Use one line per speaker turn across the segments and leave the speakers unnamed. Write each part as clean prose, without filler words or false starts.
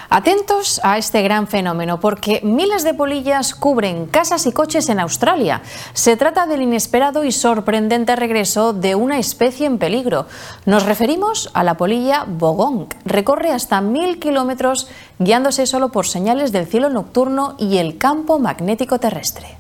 Atentos a este gran fenómeno porque miles de polillas cubren casas y coches en Australia. Se trata del inesperado y sorprendente regreso de una especie en peligro. Nos referimos a la polilla bogong. Recorre hasta 1000 kilómetros guiándose solo por señales del cielo nocturno y el campo magnético terrestre.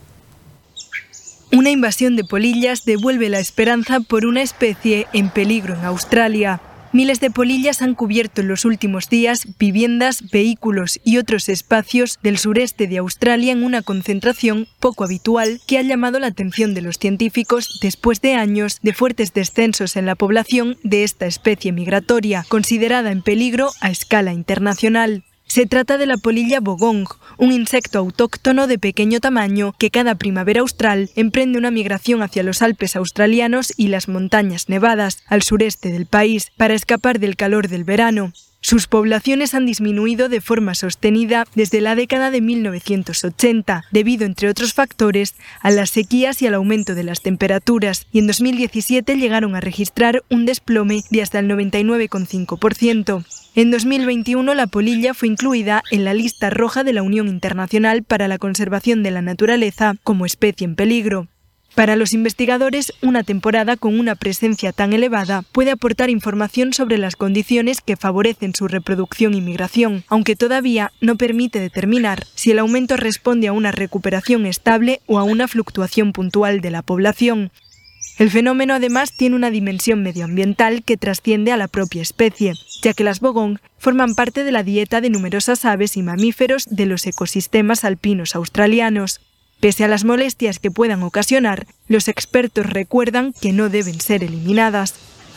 Una invasión de polillas devuelve la esperanza por una especie en peligro en Australia. Miles de polillas han cubierto en los últimos días viviendas, vehículos y otros espacios del sureste de Australia en una concentración poco habitual que ha llamado la atención de los científicos después de años de fuertes descensos en la población de esta especie migratoria, considerada en peligro a escala internacional. Se trata de la polilla bogong, un insecto autóctono de pequeño tamaño que cada primavera austral emprende una migración hacia los Alpes australianos y las montañas nevadas, al sureste del país, para escapar del calor del verano. Sus poblaciones han disminuido de forma sostenida desde la década de 1980, debido, entre otros factores, a las sequías y al aumento de las temperaturas, y en 2017 llegaron a registrar un desplome de hasta el 99,5%. En 2021 la polilla fue incluida en la lista roja de la Unión Internacional para la Conservación de la Naturaleza como especie en peligro. Para los investigadores, una temporada con una presencia tan elevada puede aportar información sobre las condiciones que favorecen su reproducción y migración, aunque todavía no permite determinar si el aumento responde a una recuperación estable o a una fluctuación puntual de la población. El fenómeno además tiene una dimensión medioambiental que trasciende a la propia especie, ya que las bogong forman parte de la dieta de numerosas aves y mamíferos de los ecosistemas alpinos australianos. Pese a las molestias que puedan ocasionar, los expertos recuerdan que no deben ser eliminadas.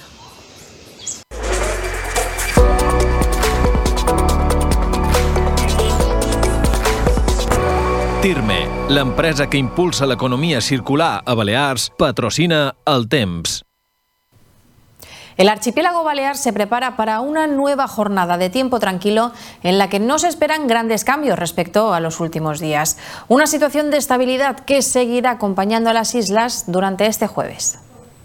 Tirme, l'empresa que impulsa l'economia circular a Balears, patrocina El Temps.
El archipiélago balear se prepara para una nueva jornada de tiempo tranquilo en la que no se esperan grandes cambios respecto a los últimos días. Una situación de estabilidad que seguirá acompañando a las islas durante este jueves.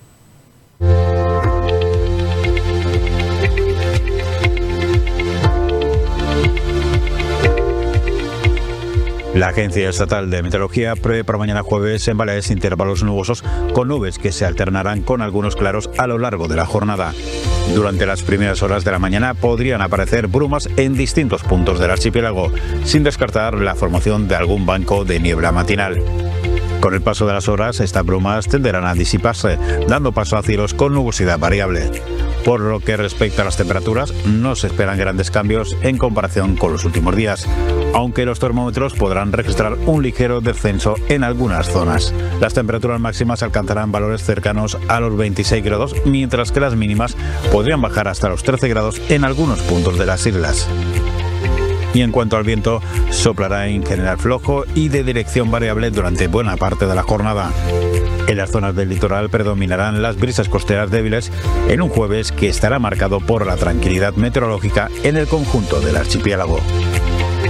La Agencia Estatal de Meteorología prevé para mañana jueves en Baleares intervalos nubosos con nubes que se alternarán con algunos claros a lo largo de la jornada. Durante las primeras horas de la mañana podrían aparecer brumas en distintos puntos del archipiélago, sin descartar la formación de algún banco de niebla matinal. Con el paso de las horas, estas brumas tenderán a disiparse, dando paso a cielos con nubosidad variable. Por lo que respecta a las temperaturas, no se esperan grandes cambios en comparación con los últimos días, aunque los termómetros podrán registrar un ligero descenso en algunas zonas. Las temperaturas máximas alcanzarán valores cercanos a los 26 grados, mientras que las mínimas podrían bajar hasta los 13 grados en algunos puntos de las islas. Y en cuanto al viento, soplará en general flojo y de dirección variable durante buena parte de la jornada. En las zonas del litoral predominarán las brisas costeras débiles en un jueves que estará marcado por la tranquilidad meteorológica en el conjunto del archipiélago.